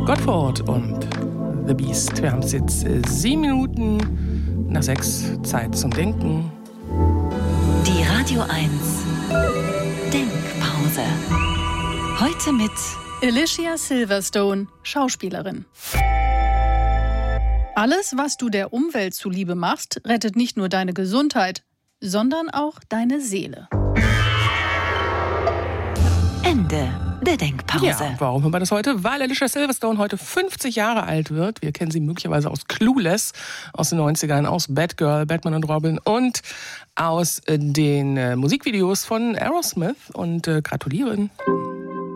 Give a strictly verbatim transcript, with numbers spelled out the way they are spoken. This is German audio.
Godford und The Beast. Wir haben es jetzt äh, sieben Minuten nach sechs. Zeit zum Denken. Die Radio eins Denkpause. Heute mit Alicia Silverstone, Schauspielerin. Alles, was du der Umwelt zuliebe machst, rettet nicht nur deine Gesundheit, sondern auch deine Seele. Ende der Denkpause. Ja, warum haben wir das heute? Weil Alicia Silverstone heute fünfzig Jahre alt wird. Wir kennen sie möglicherweise aus Clueless, aus den neunzigern, aus Batgirl, Batman und Robin und aus den äh, Musikvideos von Aerosmith. Und äh, gratulieren.